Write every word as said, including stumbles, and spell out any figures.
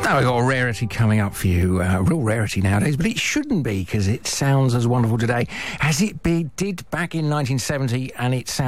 Now we've got a rarity coming up for you, uh, a real rarity nowadays, but it shouldn't be because it sounds as wonderful today as it be, did back in nineteen seventy, and it sounds